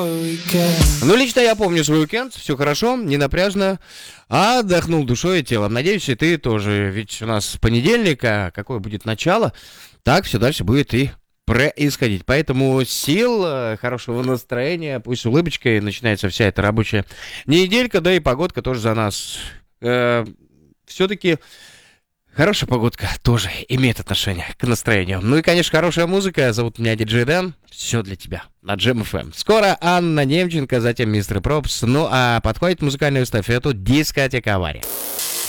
Ну, лично я помню свой уикенд, все хорошо, не напряжно, а отдохнул душой и телом. Надеюсь, и ты тоже, ведь у нас понедельник, а какое будет начало, так все дальше будет и происходить. Поэтому сил, хорошего настроения, пусть с улыбочкой начинается вся эта рабочая неделька, да и погодка тоже за нас. Все-таки хорошая погодка тоже имеет отношение к настроению. Ну и, конечно, хорошая музыка. Зовут меня Диджей Дэн. Все для тебя на Джем ФМ. Скоро Анна Немченко, затем Мистер Пропс. Ну а подходит музыкальную эстафету дискотека авария.